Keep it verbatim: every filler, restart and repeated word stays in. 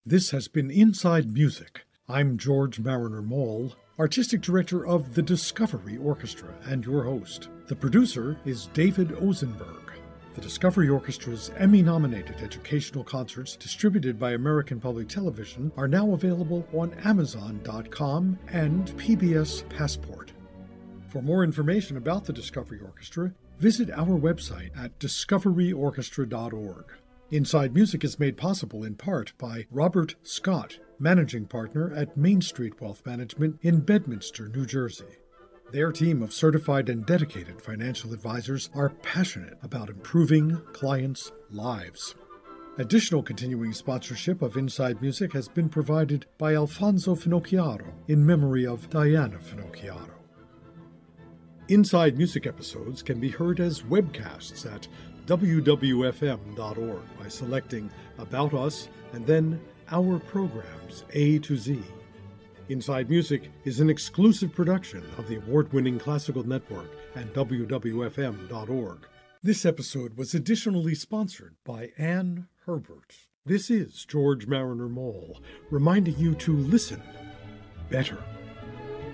This has been Inside Music. I'm George Mariner Mole, Artistic Director of the Discovery Orchestra and your host. The producer is David Ozenberg. The Discovery Orchestra's Emmy-nominated educational concerts distributed by American Public Television are now available on Amazon dot com and P B S Passport. For more information about the Discovery Orchestra, visit our website at discovery orchestra dot org. Inside Music is made possible in part by Robert Scott, Managing Partner at Main Street Wealth Management in Bedminster, New Jersey. Their team of certified and dedicated financial advisors are passionate about improving clients' lives. Additional continuing sponsorship of Inside Music has been provided by Alfonso Finocchiaro in memory of Diana Finocchiaro. Inside Music episodes can be heard as webcasts at w w f m dot org by selecting About Us and then Our Programs A to Z. Inside Music is an exclusive production of the award-winning Classical Network and w w f m dot org. This episode was additionally sponsored by Anne Herbert. This is George Mariner Mole, reminding you to listen better.